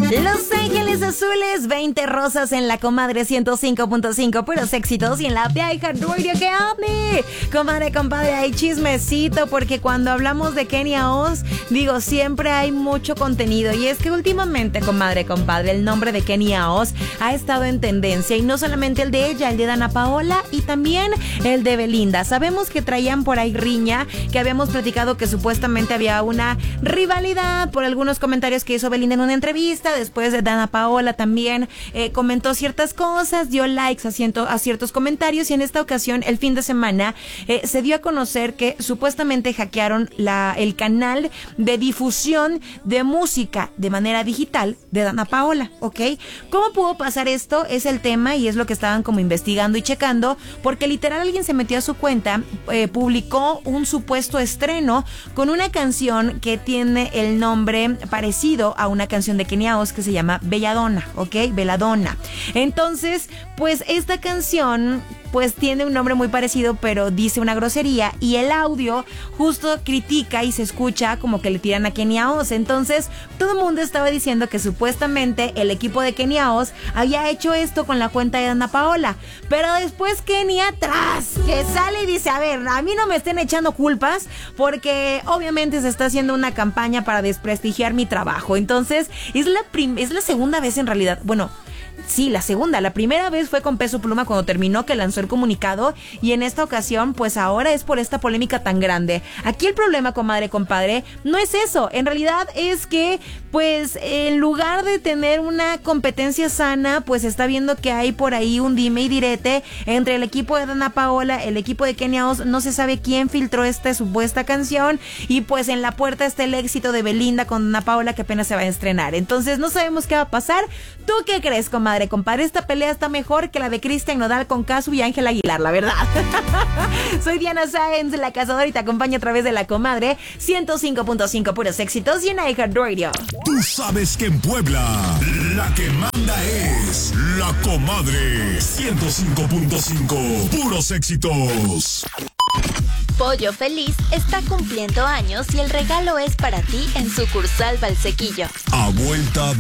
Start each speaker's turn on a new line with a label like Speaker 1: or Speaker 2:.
Speaker 1: Los Ángeles Azules, 20 rosas en la comadre 105.5, puros éxitos. Y en la vieja radio que hable. Comadre, compadre, hay chismecito, porque cuando hablamos de Kenia Oz, digo, siempre hay mucho contenido. Y es que últimamente, comadre, compadre, el nombre de Kenia Oz ha estado en tendencia. Y no solamente el de ella, el de Dana Paola y también el de Belinda. Sabemos que traían por ahí riña, que habíamos platicado que supuestamente había una rivalidad por algunos comentarios que hizo Belinda en una entrevista. Después de Dana Paola también comentó ciertas cosas, dio likes a ciertos comentarios, y en esta ocasión, el fin de semana, se dio a conocer que supuestamente hackearon el canal de difusión de música de manera digital de Dana Paola, ¿ok? ¿Cómo pudo pasar esto? Es el tema y es lo que estaban como investigando y checando, porque literal alguien se metió a su cuenta, publicó un supuesto estreno con una canción que tiene el nombre parecido a una canción de Kenia Oz que se llama Belladonna, ¿ok? Belladonna. Entonces, pues esta canción pues tiene un nombre muy parecido, pero dice una grosería, y el audio justo critica y se escucha como que le tiran a Kenia Oz. Entonces, todo el mundo estaba diciendo que supuestamente el equipo de Kenia Oz había hecho esto con la cuenta de Dana Paola, pero después Kenia que sale y dice, a ver, a mí no me estén echando culpas, porque obviamente se está haciendo una campaña para desprestigiar mi trabajo. Entonces, es la segunda vez en realidad, bueno, sí, la segunda. La primera vez fue con Peso Pluma cuando terminó, que lanzó el comunicado, y en esta ocasión, pues ahora es por esta polémica tan grande. Aquí el problema, comadre, compadre, no es eso. En realidad es que, pues, en lugar de tener una competencia sana, pues está viendo que hay por ahí un dime y direte entre el equipo de Dana Paola, el equipo de Kenia Oz. No se sabe quién filtró esta supuesta canción, y pues en la puerta está el éxito de Belinda con Dana Paola, que apenas se va a estrenar. Entonces no sabemos qué va a pasar. ¿Tú qué crees, comadre? Compadre, esta pelea está mejor que la de Cristian Nodal con Casu y Ángel Aguilar, la verdad. Soy Diana Sáenz, la cazadora, y te acompaño a través de la comadre 105.5, puros éxitos, y en iHeartRadio.
Speaker 2: Tú sabes que en Puebla la que manda es la comadre 105.5, puros éxitos.
Speaker 3: Pollo Feliz está cumpliendo años y el regalo es para ti en sucursal Valsequillo.
Speaker 2: A vuelta